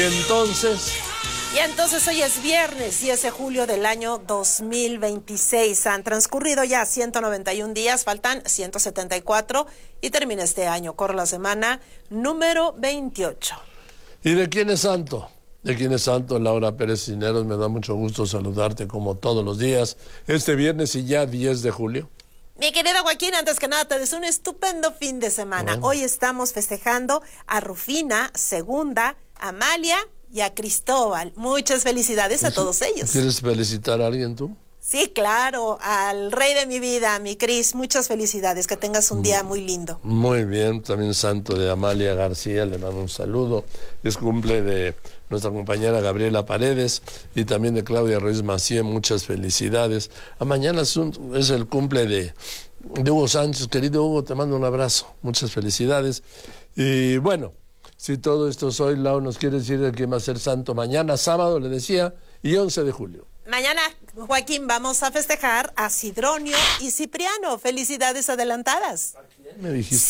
Y entonces hoy es viernes 10 de julio del año 2026. Han transcurrido ya 191 días, faltan 174 y termina este año. Corre la semana número 28. ¿Y de quién es santo? De quién es santo, Laura Pérez Cisneros. Me da mucho gusto saludarte como todos los días. Este viernes y ya 10 de julio. Mi querido Joaquín, antes que nada te deseo un estupendo fin de semana. Bueno. Hoy estamos festejando a Rufina, Segunda, Amalia y a Cristóbal. Muchas felicidades a todos ellos. ¿Quieres felicitar a alguien tú? Sí, claro, al rey de mi vida, mi Cris. Muchas felicidades, que tengas un día muy lindo. Muy bien, también santo de Amalia García, le mando un saludo. Es cumple de nuestra compañera Gabriela Paredes y también de Claudia Ruiz Macié, muchas felicidades. Mañana es el cumple de Hugo Sánchez. Querido Hugo, te mando un abrazo, muchas felicidades. Y bueno, si todo esto es hoy, Lau, nos quiere decir de quién va a ser santo mañana, sábado, le decía, y 11 de julio. Mañana, Joaquín, vamos a festejar a Sidronio y Cipriano. Felicidades adelantadas. ¿A quién me dijiste?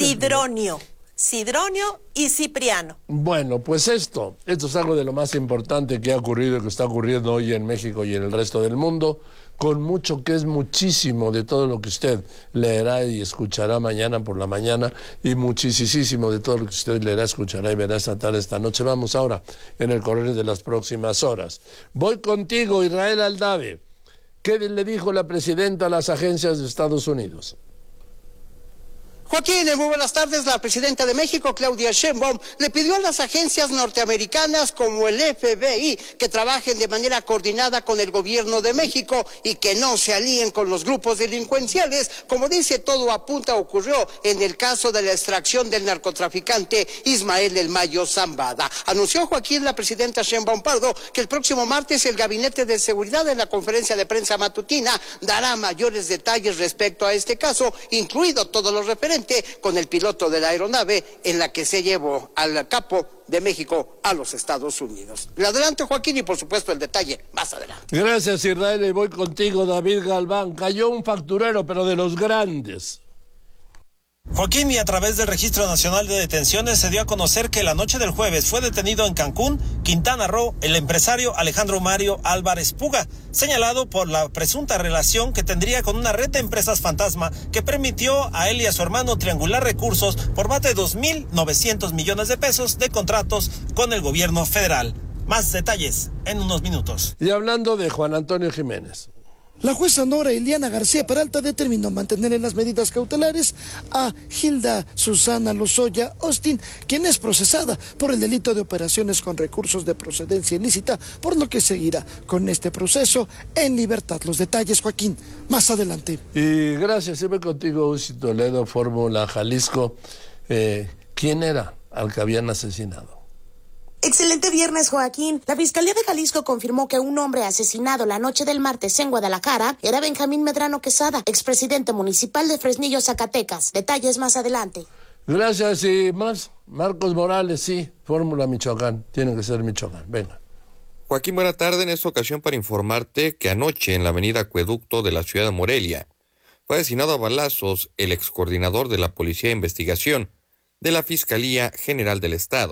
Sidronio y Cipriano. Bueno, pues esto es algo de lo más importante que ha ocurrido y que está ocurriendo hoy en México y en el resto del mundo, con mucho que es muchísimo de todo lo que usted leerá y escuchará mañana por la mañana y muchísimo de todo lo que usted leerá, escuchará y verá esta tarde, esta noche. Vamos ahora en el correr de las próximas horas. Voy contigo, Israel Aldave. ¿Qué le dijo la presidenta a las agencias de Estados Unidos? Joaquín, muy buenas tardes. La presidenta de México, Claudia Sheinbaum, le pidió a las agencias norteamericanas como el FBI que trabajen de manera coordinada con el gobierno de México y que no se alíen con los grupos delincuenciales. Como dice, todo apunta, ocurrió en el caso de la extracción del narcotraficante Ismael El Mayo Zambada. Anunció Joaquín, la presidenta Sheinbaum Pardo, que el próximo martes el Gabinete de Seguridad en la conferencia de prensa matutina dará mayores detalles respecto a este caso, incluido todos los referentes con el piloto de la aeronave en la que se llevó al capo de México a los Estados Unidos. Adelante, Joaquín, y por supuesto el detalle más adelante. Gracias, Israel, y voy contigo, David Galván. Cayó un facturero, pero de los grandes. Joaquín, y a través del Registro Nacional de Detenciones se dio a conocer que la noche del jueves fue detenido en Cancún, Quintana Roo, el empresario Alejandro Mario Álvarez Puga, señalado por la presunta relación que tendría con una red de empresas fantasma que permitió a él y a su hermano triangular recursos por más de 2.900 millones de pesos de contratos con el gobierno federal. Más detalles en unos minutos. Y hablando de Juan Antonio Jiménez. La jueza Nora Eliana García Peralta determinó mantener en las medidas cautelares a Hilda Susana Lozoya Austin, quien es procesada por el delito de operaciones con recursos de procedencia ilícita, por lo que seguirá con este proceso en libertad. Los detalles, Joaquín, más adelante. Y gracias, siempre contigo, Uzi Toledo, Fórmula Jalisco. ¿Quién era al que habían asesinado? Excelente viernes, Joaquín. La Fiscalía de Jalisco confirmó que un hombre asesinado la noche del martes en Guadalajara era Benjamín Medrano Quesada, expresidente municipal de Fresnillo, Zacatecas. Detalles más adelante. Gracias, y más. Marcos Morales, sí, Fórmula Michoacán. Tiene que ser Michoacán. Venga. Joaquín, buena tarde. En esta ocasión para informarte que anoche en la avenida Acueducto de la ciudad de Morelia fue asesinado a balazos el excoordinador de la Policía de Investigación de la Fiscalía General del Estado,